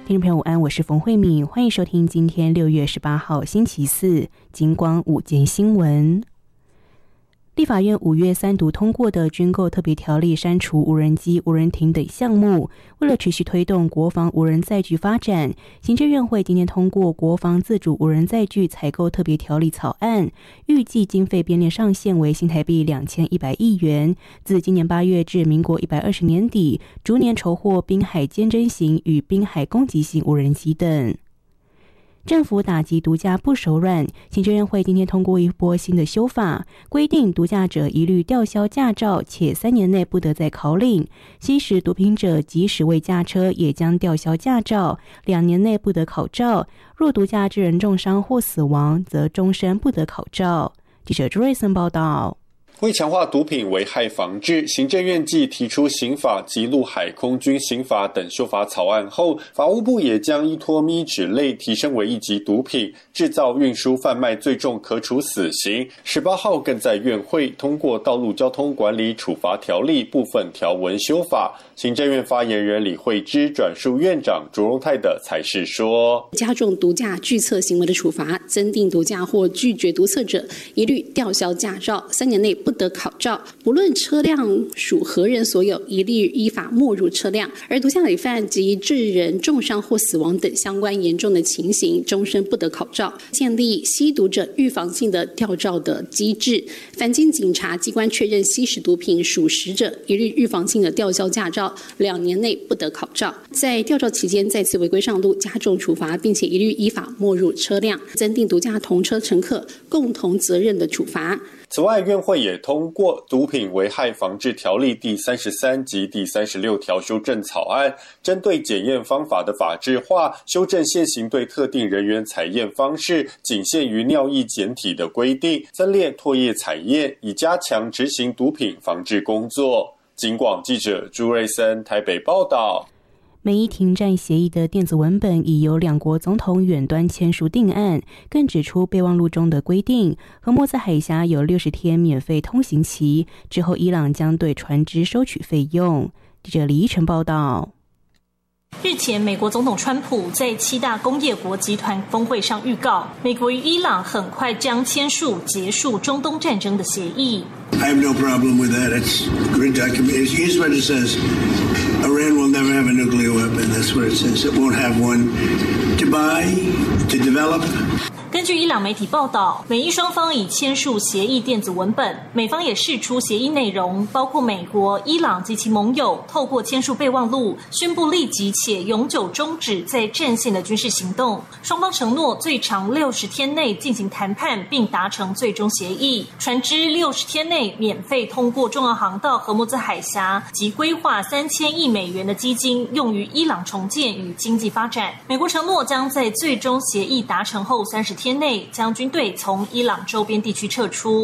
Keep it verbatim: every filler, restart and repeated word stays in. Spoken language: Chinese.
听众朋友午安，我是冯慧敏，欢迎收听今天六月十八号星期四金光午间新闻。立法院五月三读通过的军购特别条例删除无人机、无人艇等项目，为了持续推动国防无人载具发展，行政院会今天通过国防自主无人载具采购特别条例草案，预计经费编列上限为新台币两千一百亿元，自今年八月至民国一百二十年底，逐年筹获滨海监侦型与滨海攻击型无人机等。政府打击毒驾不手软，行政院会今天通过一波新的修法，规定毒驾者一律吊销驾照，且三年内不得再考领；吸食毒品者即使未驾车，也将吊销驾照，两年内不得考照。若毒驾致人重伤或死亡，则终身不得考照。记者朱瑞森报道。 为强化毒品危害防治，行政院继提出刑法及陆海空军刑法等修法草案后，法务部也将依托咪脂类提升为一级毒品，制造、运输、贩卖最重可处死刑。十八号更在院会通过道路交通管理处罚条例部分条文修法。行政院发言人李惠芝转述院长卓荣泰的裁示说， 加重毒驾拒测行为的处罚，增订毒驾或拒绝毒测者一律吊销驾照，三年内不得考照，不论车辆属何人所有，一律依法没入车辆。而毒驾累犯及致人重伤或死亡等相关严重的情形，终身不得考照。建立吸毒者预防性的吊照的机制，凡经检察机关确认吸食毒品属实者，一律预防性的吊销驾照，两年内不得考照。在吊照期间再次违规上路，加重处罚，并且一律依法没入车辆，增订毒驾同车乘客共同责任的处罚。 此外，院会也通过《毒品危害防治条例》第三十三及第三十六条修正草案，针对检验方法的法制化，修正现行对特定人员采验方式仅限于尿液检体的规定，增列唾液采验，以加强执行毒品防治工作。警广记者朱瑞森台北报道。 美伊停战协议的电子文本已由两国总统远端签署定案，更指出备忘录中的规定，荷莫兹海峡有六十天免费通行期，之后伊朗将对船只收取费用。记者李依晨报道。 日前，美国总统川普在七大工业国集团峰会上预告，美国与伊朗很快将签署结束中东战争的协议。 I have no problem with that. It's a great document. Here's what it says. Iran will never have a nuclear weapon. That's what it says. It won't have one to buy, to develop. 根据伊朗媒体报道，美伊双方已签署协议电子文本，美方也释出协议内容，包括美国、伊朗及其盟友透过签署备忘录，宣布立即且永久终止在战线的军事行动。双方承诺最长六十天内进行谈判，并达成最终协议。船只六十天内免费通过重要航道荷莫兹海峡，及规划三千亿美元的基金用于伊朗重建与经济发展。美国承诺将在最终协议达成后三十天内将军队从伊朗周边地区撤出。